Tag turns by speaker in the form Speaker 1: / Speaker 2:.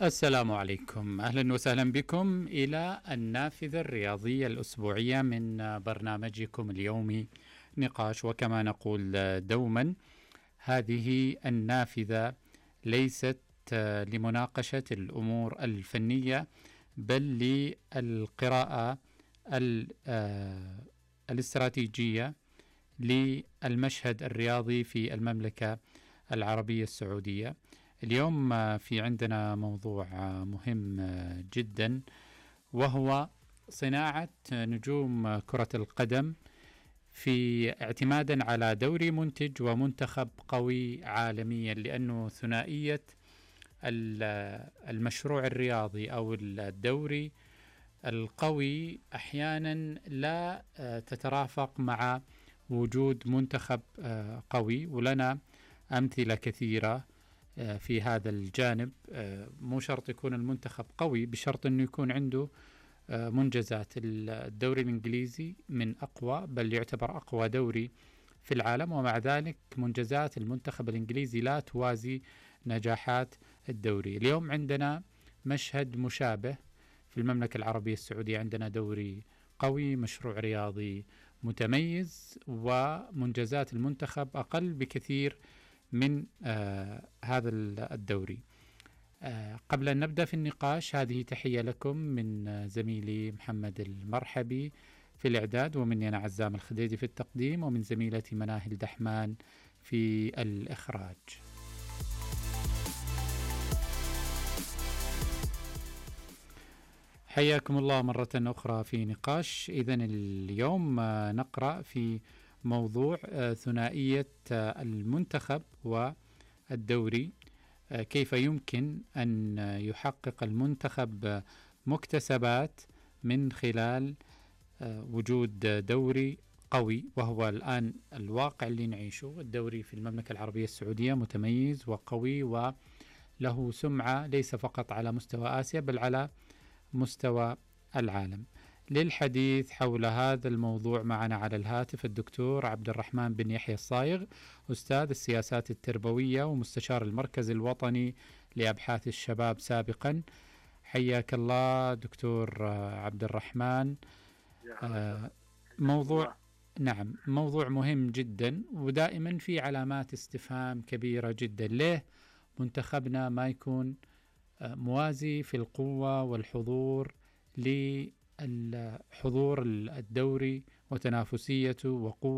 Speaker 1: السلام عليكم، أهلا وسهلا بكم إلى النافذة الرياضية الأسبوعية من برنامجكم اليومي نقاش. وكما نقول دوما، هذه النافذة ليست لمناقشة الأمور الفنية، بل للقراءة الاستراتيجية للمشهد الرياضي في المملكة العربية السعودية. اليوم في عندنا موضوع مهم جدا، وهو صناعة نجوم كرة القدم في اعتمادا على دوري منتج ومنتخب قوي عالميا، لأنه ثنائية المشروع الرياضي أو الدوري القوي أحيانا لا تترافق مع وجود منتخب قوي، ولنا أمثلة كثيرة في هذا الجانب. مو شرط يكون المنتخب قوي، بشرط أنه يكون عنده منجزات. الدوري الإنجليزي من أقوى، بل يعتبر أقوى دوري في العالم، ومع ذلك منجزات المنتخب الإنجليزي لا توازي نجاحات الدوري. اليوم عندنا مشهد مشابه في المملكة العربية السعودية، عندنا دوري قوي، مشروع رياضي متميز، ومنجزات المنتخب أقل بكثير من هذا الدوري. قبل أن نبدأ في النقاش، هذه تحية لكم من زميلي محمد المرحبي في الإعداد، ومني أنا عزام الخديدي في التقديم، ومن زميلتي مناهل دحمان في الإخراج. حياكم الله مرة أخرى في نقاش. إذن اليوم نقرأ في موضوع ثنائية المنتخب والدوري، كيف يمكن أن يحقق المنتخب مكتسبات من خلال وجود دوري قوي، وهو الآن الواقع اللي نعيشه. الدوري في المملكة العربية السعودية متميز وقوي، وله سمعة ليس فقط على مستوى آسيا بل على مستوى العالم. للحديث حول هذا الموضوع معنا على الهاتف الدكتور عبد الرحمن بن يحيى الصايغ، أستاذ السياسات التربوية ومستشار المركز الوطني لأبحاث الشباب سابقا. حياك الله دكتور عبد الرحمن. موضوع مهم جدا، ودائما في علامات استفهام كبيرة جدا. ليه منتخبنا ما يكون موازي في القوة والحضور للحضور الدوري وتنافسيته وقوة